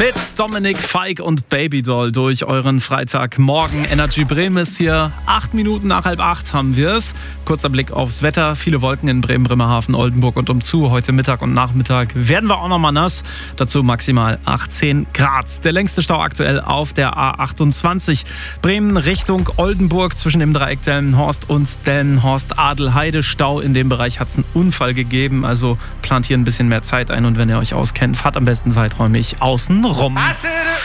Mit Dominik Feick und Babydoll durch euren Freitagmorgen. Energy Bremen ist hier. 8 Minuten nach 7:30 haben wir es. Kurzer Blick aufs Wetter. Viele Wolken in Bremen, Bremerhaven, Oldenburg und umzu. Heute Mittag und Nachmittag werden wir auch nochmal nass. Dazu maximal 18 Grad. Der längste Stau aktuell auf der A28. Bremen Richtung Oldenburg zwischen dem Dreieck Delmenhorst und Delmenhorst-Adelheide. Stau in dem Bereich hat es einen Unfall gegeben. Also plant hier ein bisschen mehr Zeit ein. Und wenn ihr euch auskennt, fahrt am besten weiträumig außen rum.